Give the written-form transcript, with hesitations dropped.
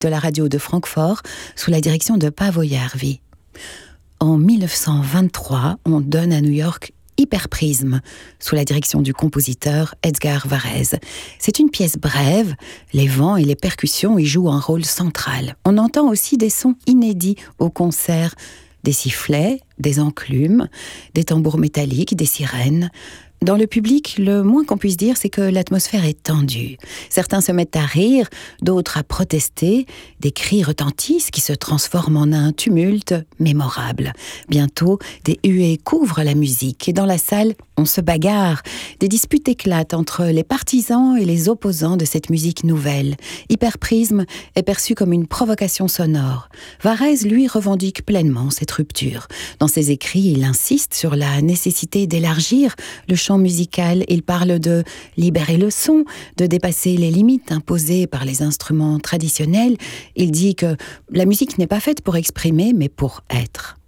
de la radio de Francfort sous la direction de Paavo Järvi. En 1923, on donne à New York Hyperprisme, sous la direction du compositeur Edgar Varèse. C'est une pièce brève, les vents et les percussions y jouent un rôle central. On entend aussi des sons inédits au concert, des sifflets, des enclumes, des tambours métalliques, des sirènes. Dans le public, le moins qu'on puisse dire, c'est que l'atmosphère est tendue. Certains se mettent à rire, d'autres à protester. Des cris retentissent qui se transforment en un tumulte mémorable. Bientôt, des huées couvrent la musique et dans la salle, on se bagarre. Des disputes éclatent entre les partisans et les opposants de cette musique nouvelle. Hyperprisme est perçu comme une provocation sonore. Varèse, lui, revendique pleinement cette rupture. Dans ses écrits, il insiste sur la nécessité d'élargir le champ musical. Il parle de libérer le son, de dépasser les limites imposées par les instruments traditionnels. Il dit que la musique n'est pas faite pour exprimer, mais pour être.